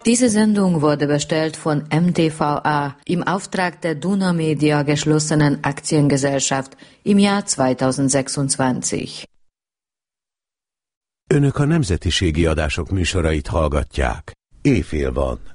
Diese Sendung wurde bestellt von MTVA im Auftrag der Duna Media geschlossenen Aktiengesellschaft im Jahr 2026. Önök a nemzetiségi adások műsorait hallgatják. Éjfél van.